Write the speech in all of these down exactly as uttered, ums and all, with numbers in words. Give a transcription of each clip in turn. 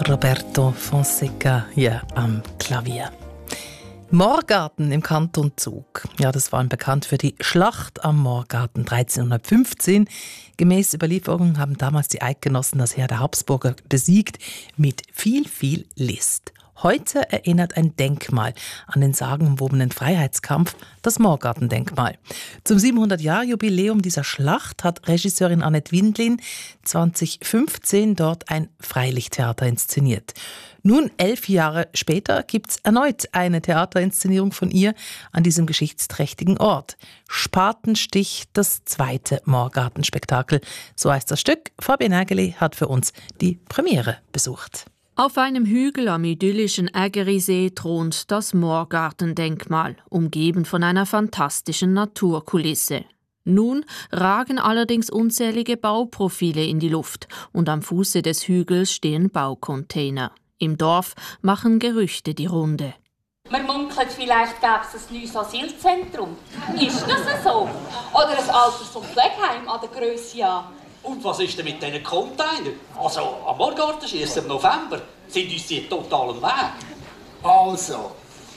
Roberto Fonseca hier am Klavier. Moorgarten im Kanton Zug. Ja, das war bekannt für die Schlacht am Moorgarten dreizehnhundertfünfzehn. Gemäß Überlieferung haben damals die Eidgenossen das Heer der Habsburger besiegt mit viel, viel List. Heute erinnert ein Denkmal an den sagenumwobenen Freiheitskampf, das Moorgarten-Denkmal. Zum siebenhundert-Jahr-Jubiläum dieser Schlacht hat Regisseurin Annette Windlin zweitausendfünfzehn dort ein Freilichttheater inszeniert. Nun, elf Jahre später, gibt's erneut eine Theaterinszenierung von ihr an diesem geschichtsträchtigen Ort. Spatenstich, das zweite Moorgarten-Spektakel. So heißt das Stück. Fabian Hägeli hat für uns die Premiere besucht. Auf einem Hügel am idyllischen Ägerisee thront das Moorgarten-Denkmal, umgeben von einer fantastischen Naturkulisse. Nun ragen allerdings unzählige Bauprofile in die Luft und am Fuße des Hügels stehen Baucontainer. Im Dorf machen Gerüchte die Runde. Man munkelt, vielleicht gäbe es ein neues Asylzentrum. Ist das so? Oder ein Alters- und Pflegeheim an der Grösse an? Und was ist denn mit diesen Containern? Also, am Moorgartenschiessen im November sind uns die total am Weg. Also,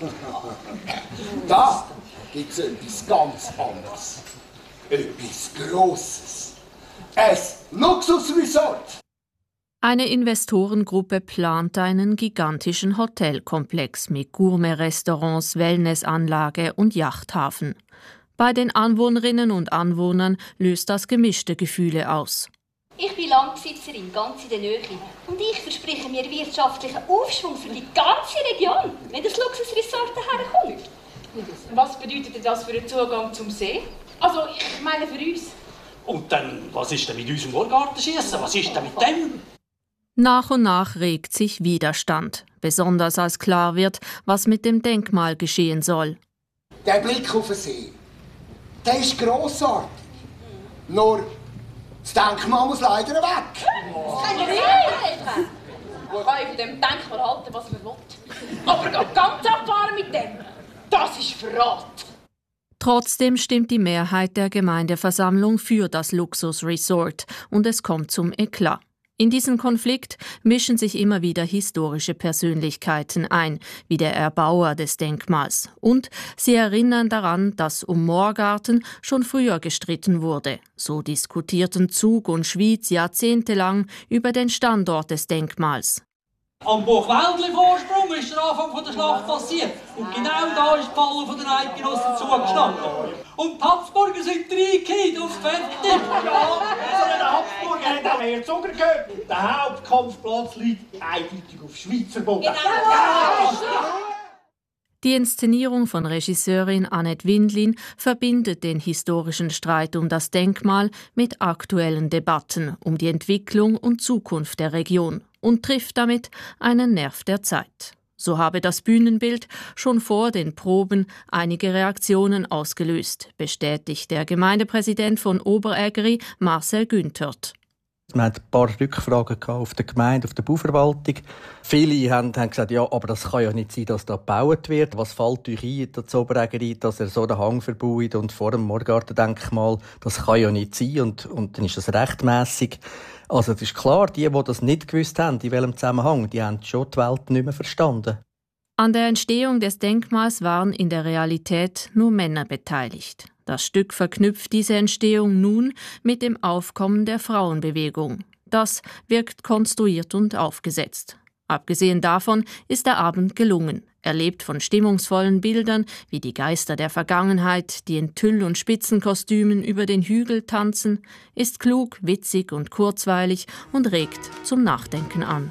da gibt es etwas ganz anderes. Etwas Grosses. Ein Luxusresort. Eine Investorengruppe plant einen gigantischen Hotelkomplex mit Gourmet-Restaurants, Wellnessanlage und Yachthafen. Bei den Anwohnerinnen und Anwohnern löst das gemischte Gefühle aus. Ich bin Landbesitzerin, ganz in der Nähe. Und ich verspreche mir wirtschaftlichen Aufschwung für die ganze Region, wenn das Luxusresort daherkommt. Was bedeutet denn das für den Zugang zum See? Also, ich meine für uns. Und dann, was ist denn mit unserem Moorgartenschiessen? Was ist denn mit dem? Nach und nach regt sich Widerstand, besonders als klar wird, was mit dem Denkmal geschehen soll. Der Blick auf den See, der ist grossartig. Nur, das Denkmal muss leider weg. Das kann ich nicht. Man kann von dem Denkmal halten, was man will. Aber ganz abfahren mit dem, das ist Verrat. Trotzdem stimmt die Mehrheit der Gemeindeversammlung für das Luxusresort und es kommt zum Eklat. In diesen Konflikt mischen sich immer wieder historische Persönlichkeiten ein, wie der Erbauer des Denkmals. Und sie erinnern daran, dass um Moorgarten schon früher gestritten wurde. So diskutierten Zug und Schwyz jahrzehntelang über den Standort des Denkmals. Am Burgwäldli-Vorsprung ist der Anfang der Schlacht passiert. Und genau da ist die Falle von den Eidgenossen zugestanden. Und die Habsburger sind reingekehrt und fertig. Ja, so ein Habsburger hat auch mehr Zucker gehört. Der Hauptkampfplatz liegt eindeutig auf Schweizer Boden. Genau. Die Inszenierung von Regisseurin Annette Windlin verbindet den historischen Streit um das Denkmal mit aktuellen Debatten um die Entwicklung und Zukunft der Region und trifft damit einen Nerv der Zeit. So habe das Bühnenbild schon vor den Proben einige Reaktionen ausgelöst, bestätigt der Gemeindepräsident von Oberägeri, Marcel Günthert. Wir hatten ein paar Rückfragen auf der Gemeinde, auf der Bauverwaltung. Viele haben, haben gesagt, ja, aber das kann ja nicht sein, dass da gebaut wird. Was fällt euch ein, das Oberägeri, dass er so den Hang verbaut und vor dem Moorgarten-Denkmal, das kann ja nicht sein und, und dann ist das rechtmässig. Also es ist klar, die, die das nicht gewusst haben, in welchem Zusammenhang, die haben schon die Welt nicht mehr verstanden. An der Entstehung des Denkmals waren in der Realität nur Männer beteiligt. Das Stück verknüpft diese Entstehung nun mit dem Aufkommen der Frauenbewegung. Das wirkt konstruiert und aufgesetzt. Abgesehen davon ist der Abend gelungen. Erlebt von stimmungsvollen Bildern wie die Geister der Vergangenheit, die in Tüll- und Spitzenkostümen über den Hügel tanzen, ist klug, witzig und kurzweilig und regt zum Nachdenken an.